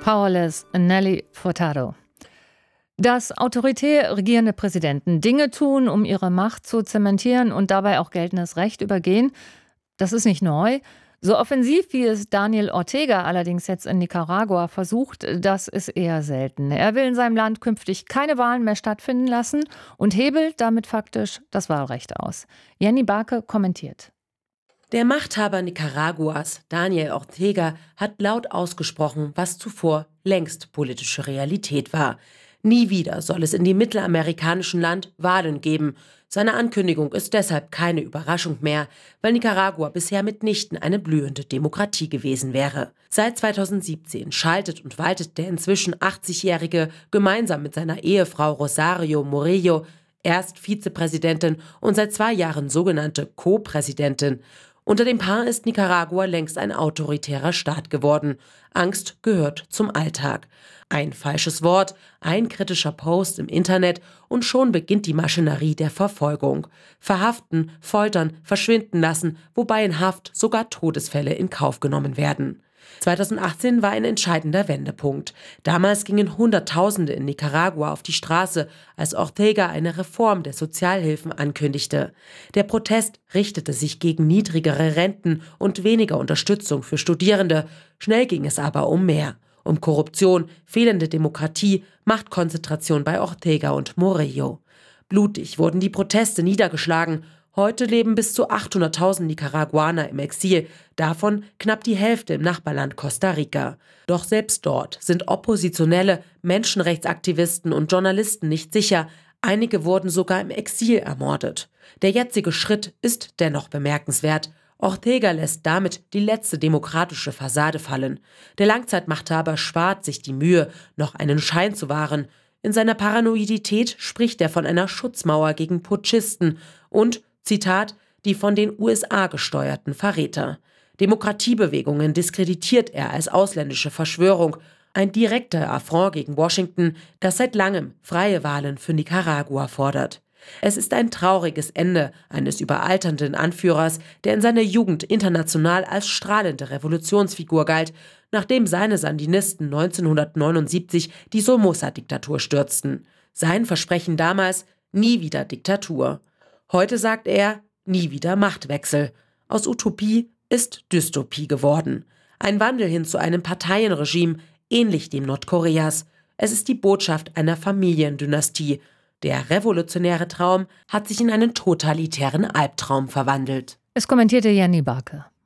Powerless Nelly Furtado. Dass autoritär regierende Präsidenten Dinge tun, um ihre Macht zu zementieren und dabei auch geltendes Recht übergehen, das ist nicht neu. So offensiv, wie es Daniel Ortega allerdings jetzt in Nicaragua versucht, das ist eher selten. Er will in seinem Land künftig keine Wahlen mehr stattfinden lassen und hebelt damit faktisch das Wahlrecht aus. Jenny Barke kommentiert. Der Machthaber Nicaraguas, Daniel Ortega, hat laut ausgesprochen, was zuvor längst politische Realität war. Nie wieder soll es in dem mittelamerikanischen Land Wahlen geben. Seine Ankündigung ist deshalb keine Überraschung mehr, weil Nicaragua bisher mitnichten eine blühende Demokratie gewesen wäre. Seit 2017 schaltet und waltet der inzwischen 80-Jährige gemeinsam mit seiner Ehefrau Rosario Murillo, erst Vizepräsidentin und seit 2 Jahren sogenannte Co-Präsidentin. Unter dem Paar ist Nicaragua längst ein autoritärer Staat geworden. Angst gehört zum Alltag. Ein falsches Wort, ein kritischer Post im Internet und schon beginnt die Maschinerie der Verfolgung. Verhaften, foltern, verschwinden lassen, wobei in Haft sogar Todesfälle in Kauf genommen werden. 2018 war ein entscheidender Wendepunkt. Damals gingen Hunderttausende in Nicaragua auf die Straße, als Ortega eine Reform der Sozialhilfen ankündigte. Der Protest richtete sich gegen niedrigere Renten und weniger Unterstützung für Studierende. Schnell ging es aber um mehr. Um Korruption, fehlende Demokratie, Machtkonzentration bei Ortega und Murillo. Blutig wurden die Proteste niedergeschlagen. Heute leben bis zu 800.000 Nicaraguaner im Exil, davon knapp die Hälfte im Nachbarland Costa Rica. Doch selbst dort sind Oppositionelle, Menschenrechtsaktivisten und Journalisten nicht sicher. Einige wurden sogar im Exil ermordet. Der jetzige Schritt ist dennoch bemerkenswert. Ortega lässt damit die letzte demokratische Fassade fallen. Der Langzeitmachthaber spart sich die Mühe, noch einen Schein zu wahren. In seiner Paranoidität spricht er von einer Schutzmauer gegen Putschisten und, Zitat, die von den USA gesteuerten Verräter. Demokratiebewegungen diskreditiert er als ausländische Verschwörung. Ein direkter Affront gegen Washington, das seit langem freie Wahlen für Nicaragua fordert. Es ist ein trauriges Ende eines überalternden Anführers, der in seiner Jugend international als strahlende Revolutionsfigur galt, nachdem seine Sandinisten 1979 die Somoza-Diktatur stürzten. Sein Versprechen damals: nie wieder Diktatur. Heute sagt er: nie wieder Machtwechsel. Aus Utopie ist Dystopie geworden. Ein Wandel hin zu einem Parteienregime, ähnlich dem Nordkoreas. Es ist die Botschaft einer Familiendynastie. Der revolutionäre Traum hat sich in einen totalitären Albtraum verwandelt. Es kommentierte Jenny Barke.